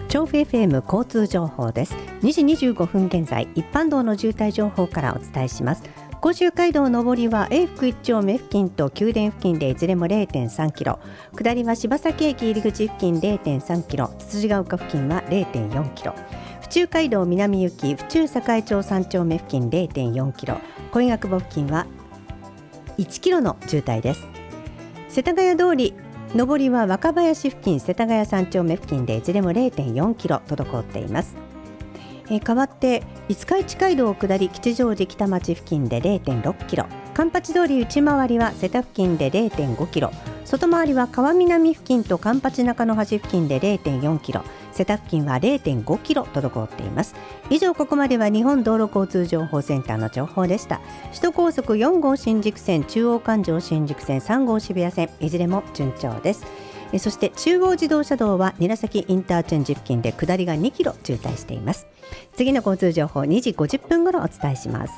調布 FM 交通情報です。2時25分現在、一般道の渋滞情報からお伝えします。甲州街道上りは永福一丁目付近と宮殿付近でいずれも 0.3 キロ、下りは柴崎駅入り口付近 0.3 キロ、つつじが丘付近は 0.4 キロ、府中街道南行き府中栄町3丁目付近 0.4 キロ、小岩久保付近は1キロの渋滞です。世田谷通り上りは若林付近世田谷3丁目付近でいずれも 0.4 キロ滞っています。変わって五日市街道下り吉祥寺北町付近で 0.6 キロ、環八通り内回りは瀬田付近で 0.5 キロ、外回りは川南付近と環八中野橋付近で 0.4 キロ、瀬田付近は 0.5 キロ滞っています。以上、ここまでは日本道路交通情報センターの情報でした。首都高速4号新宿線、中央環状新宿線、3号渋谷線、いずれも順調です。そして中央自動車道は韮崎インターチェンジ付近で下りが2キロ渋滞しています。次の交通情報2時50分頃お伝えします。